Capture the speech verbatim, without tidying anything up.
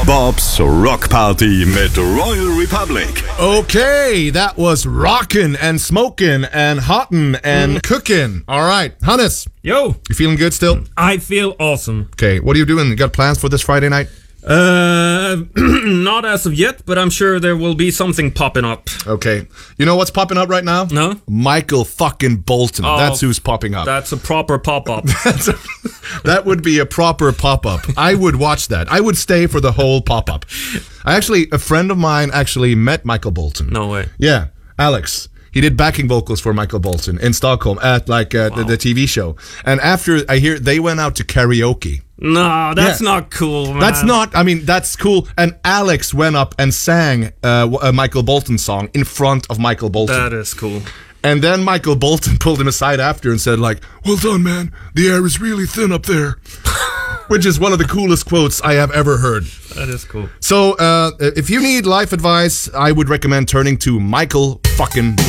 Bob's Rock Party mit Royal Republic. Okay, that was rockin' and smokin' and hottin' and mm. cookin'. All right, Hannes. Yo. You feeling good still? I feel awesome. Okay, what are you doing? You got plans for this Friday night? Uh, not as of yet, but I'm sure there will be something popping up. Okay. You know what's popping up right now? No? Michael fucking Bolton. Oh, that's who's popping up. That's a proper pop-up. That's a, that would be a proper pop-up. I would watch that. I would stay for the whole pop-up. I actually, a friend of mine actually met Michael Bolton. No way. Yeah, Alex. He did backing vocals for Michael Bolton in Stockholm at like uh, wow. the, the T V show. And after I hear they went out to karaoke. No, that's yeah. not cool, man. That's not, I mean, that's cool. And Alex went up and sang uh, a Michael Bolton song in front of Michael Bolton. That is cool. And then Michael Bolton pulled him aside after and said like, well done, man. The air is really thin up there. Which is one of the coolest quotes I have ever heard. That is cool. So, uh, if you need life advice, I would recommend turning to Michael fucking Bolton.